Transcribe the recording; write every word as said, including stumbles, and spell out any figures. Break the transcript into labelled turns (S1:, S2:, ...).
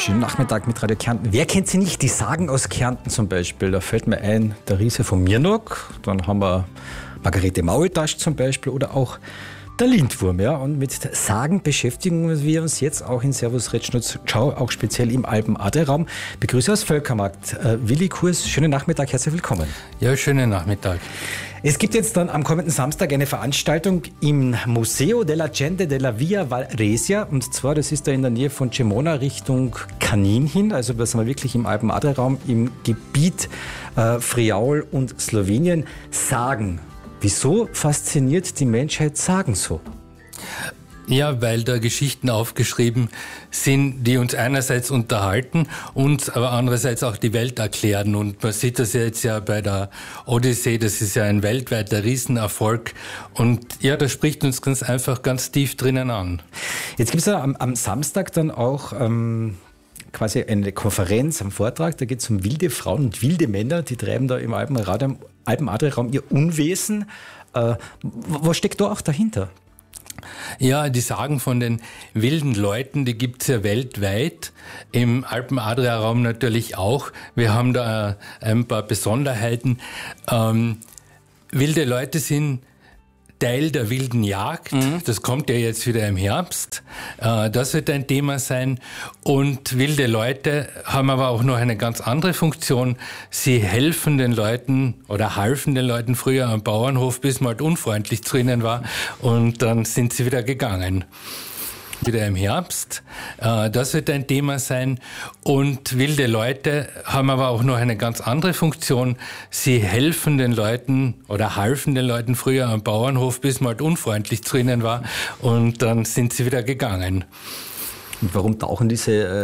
S1: Schönen Nachmittag mit Radio Kärnten. Wer kennt sie nicht? Die Sagen aus Kärnten zum Beispiel. Da fällt mir ein, der Riese von Mirnock. Dann haben wir Margarete Maultasch zum Beispiel oder auch der Lindwurm. Ja? Und mit Sagen beschäftigen wir uns jetzt auch in Servus Retschnutz-Tschau, auch speziell im Alpen-Adria-Raum. Begrüße aus Völkermarkt. Äh, Willi Kurs, schönen Nachmittag, herzlich willkommen.
S2: Ja, schönen Nachmittag.
S1: Es gibt jetzt dann am kommenden Samstag eine Veranstaltung im Museo della Gente della Via Valresia. Und zwar, das ist da in der Nähe von Cemona Richtung Kanin hin. Also da sind wir wirklich im Alpen-Adria-Raum, im Gebiet äh, Friaul und Slowenien. Sagen. Wieso fasziniert die Menschheit Sagen so?
S2: Ja, weil da Geschichten aufgeschrieben sind, die uns einerseits unterhalten, uns aber andererseits auch die Welt erklären. Und man sieht das ja jetzt ja bei der Odyssee, das ist ja ein weltweiter Riesenerfolg. Und ja, das spricht uns ganz einfach ganz tief drinnen an.
S1: Jetzt gibt es ja am, am Samstag dann auch ähm, quasi eine Konferenz, einen Vortrag, da geht es um wilde Frauen und wilde Männer, die treiben da im Alpen- Alpen-Adria-Raum ihr Unwesen. Äh, was steckt da auch dahinter?
S2: Ja, die Sagen von den wilden Leuten, die gibt's ja weltweit, im Alpen-Adria-Raum natürlich auch. Wir haben da ein paar Besonderheiten. Ähm, wilde Leute sind Teil der wilden Jagd, mhm. Das kommt ja jetzt wieder im Herbst, äh, das wird ein Thema sein. Und wilde Leute haben aber auch noch eine ganz andere Funktion. Sie helfen den Leuten oder halfen den Leuten früher am Bauernhof, bis man halt unfreundlich zu ihnen war, und dann sind sie wieder gegangen. Wieder im Herbst. Das wird ein Thema sein. Und wilde Leute haben aber auch noch eine ganz andere Funktion. Sie helfen den Leuten oder halfen den Leuten früher am Bauernhof, bis man halt unfreundlich zu ihnen war, und dann sind sie wieder gegangen.
S1: Und warum tauchen diese